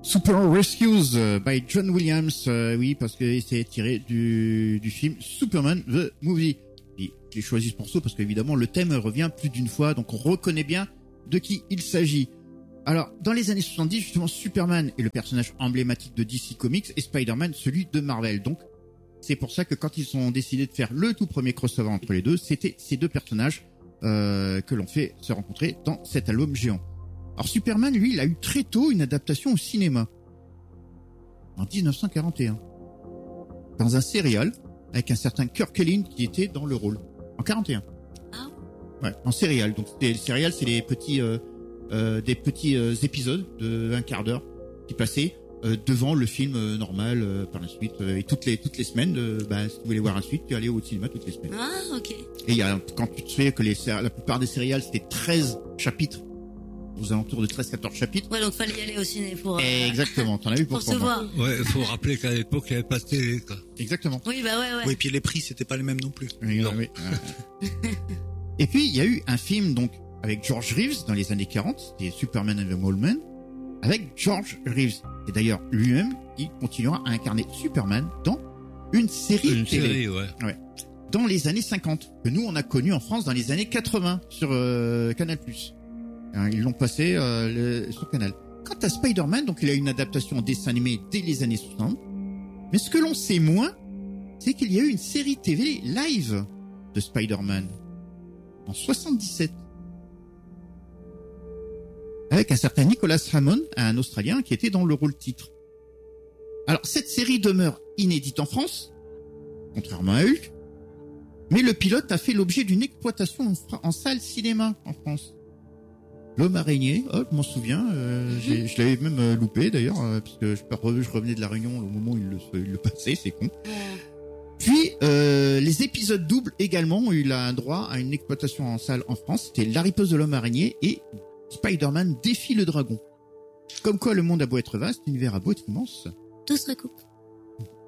Super Rescues by John Williams, oui, parce que c'est tiré du film Superman the Movie. Et j'ai choisi ce morceau parce qu'évidemment le thème revient plus d'une fois, donc on reconnaît bien de qui il s'agit. Alors, dans les années 70, justement, Superman est le personnage emblématique de DC Comics et Spider-Man celui de Marvel. Donc, c'est pour ça que quand ils ont décidé de faire le tout premier crossover entre les deux, c'était ces deux personnages que l'on fait se rencontrer dans cet album géant. Alors Superman, lui, il a eu très tôt une adaptation au cinéma. En 1941. Dans un serial, avec un certain Kirk Kellin qui était dans le rôle. En 41. Ah. Ouais, en serial. Donc le serial, c'est des petits épisodes de un quart d'heure qui passaient devant le film normal par la suite. Et toutes les semaines, si tu voulais voir la suite, tu allais au cinéma toutes les semaines. Ah, ok. Et il y a, quand tu te sais que la plupart des serials, c'était 13 chapitres, aux alentours de 13-14 chapitres. Ouais, donc fallait y aller au ciné pour... Exactement, t'en as eu pour se voir. Ouais, faut rappeler qu'à l'époque, il n'y avait pas de télé, quoi. Exactement. Oui, bah ouais. Oui, puis les prix, c'était pas les mêmes non plus. Oui, Non. oui. Et puis, il y a eu un film, donc, avec George Reeves, dans les années 40, c'était Superman and the Mole Man, avec George Reeves. Et d'ailleurs, lui-même, il continuera à incarner Superman dans une série Une télé. série, ouais. Ouais. Dans les années 50, que nous, on a connu en France dans les années 80, sur Canal+. Ils l'ont passé sur Canal. Quant à Spider-Man, donc il a une adaptation en dessin animé dès les années 60. Mais ce que l'on sait moins, c'est qu'il y a eu une série TV live de Spider-Man en 77. Avec un certain Nicholas Hammond, un Australien, qui était dans le rôle titre. Alors, cette série demeure inédite en France, contrairement à Hulk, mais le pilote a fait l'objet d'une exploitation en salle cinéma en France. L'homme araignée, je m'en souviens, je l'avais même loupé d'ailleurs, parce que je revenais de la Réunion au moment où il le passait, c'est con. Puis, les épisodes doubles également ont eu un droit à une exploitation en salle en France. C'était La riposte de l'homme araignée et Spider-Man défie le dragon. Comme quoi le monde a beau être vaste, l'univers a beau être immense. Tout se recoupe.